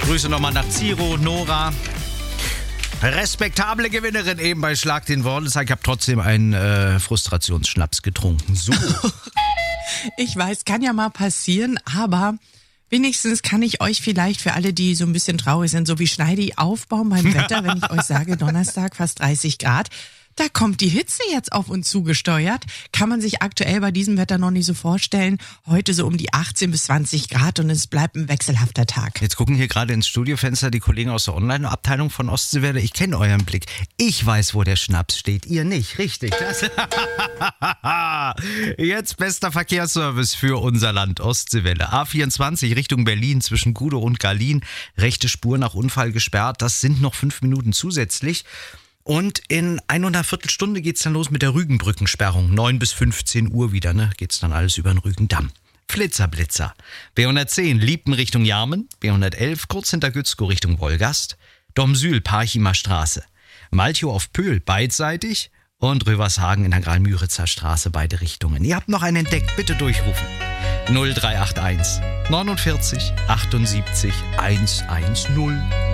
Grüße nochmal nach Ziro, Nora. Respektable Gewinnerin eben bei Schlag den Worten. Ich habe trotzdem einen Frustrationsschnaps getrunken. So. Ich weiß, kann ja mal passieren, aber wenigstens kann ich euch vielleicht für alle, die so ein bisschen traurig sind, so wie Schneidi aufbauen beim Wetter, wenn ich euch sage, Donnerstag fast 30 Grad. Da kommt die Hitze jetzt auf uns zugesteuert. Kann man sich aktuell bei diesem Wetter noch nicht so vorstellen. Heute so um die 18 bis 20 Grad und es bleibt ein wechselhafter Tag. Jetzt gucken hier gerade ins Studiofenster die Kollegen aus der Online-Abteilung von Ostseewelle. Ich kenne euren Blick. Ich weiß, wo der Schnaps steht. Ihr nicht. Richtig. Jetzt bester Verkehrsservice für unser Land. Ostseewelle. A24 Richtung Berlin zwischen Gudow und Garlin. Rechte Spur nach Unfall gesperrt. Das sind noch 5 Minuten zusätzlich. Und in 1,25 Viertelstunde geht's dann los mit der Rügenbrückensperrung. 9 bis 15 Uhr wieder, ne? Geht's dann alles über den Rügendamm. Flitzer. B110 Liepen Richtung Jarmen. B111 kurz hinter Gützkow Richtung Wolgast. Domsühl Parchimer Straße. Malchow auf Pöhl beidseitig. Und Rövershagen in der Graal-Müritzer Straße beide Richtungen. Ihr habt noch einen entdeckt, bitte durchrufen. 0381 49 78 110.